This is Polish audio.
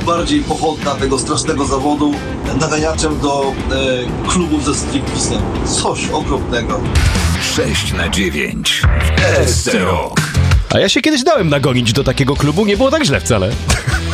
najbardziej pochodna tego strasznego zawodu, naganiaczem do klubów ze stripteasem. Coś okropnego. 6/9 SC Rock. A ja się kiedyś dałem nagonić do takiego klubu, nie było tak źle wcale.